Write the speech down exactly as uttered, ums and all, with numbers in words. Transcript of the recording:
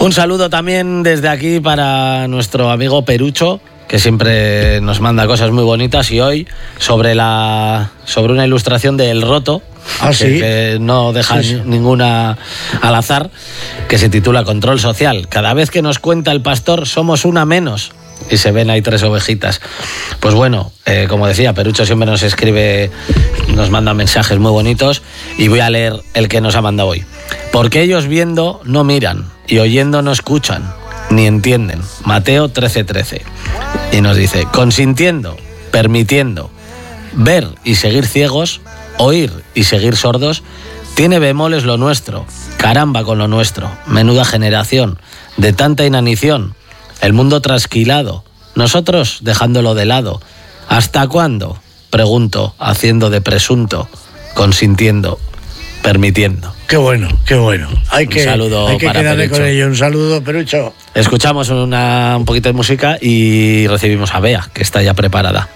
Un saludo también desde aquí para nuestro amigo Perucho, que siempre nos manda cosas muy bonitas, y hoy sobre la sobre una ilustración de El Roto, ¿Ah, que, sí? que no deja Sí, sí. ninguna al azar, que se titula Control Social. Cada vez que nos cuenta el pastor somos una menos, y se ven ahí tres ovejitas. Pues bueno, eh, como decía, Perucho siempre nos escribe, nos manda mensajes muy bonitos, y voy a leer el que nos ha mandado hoy. Porque ellos viendo no miran, y oyendo no escuchan, ni entienden. Mateo trece trece. Y nos dice, consintiendo, permitiendo, ver y seguir ciegos, oír y seguir sordos, tiene bemoles lo nuestro, caramba con lo nuestro, menuda generación, de tanta inanición, el mundo trasquilado, nosotros dejándolo de lado. ¿Hasta cuándo? Pregunto, haciendo de presunto, consintiendo, permitiendo. Qué bueno, qué bueno. Hay que, Un saludo hay que para quedarle Perucho. con ello. Un saludo, Perucho. Escuchamos una, un poquito de música y recibimos a Bea, que está ya preparada.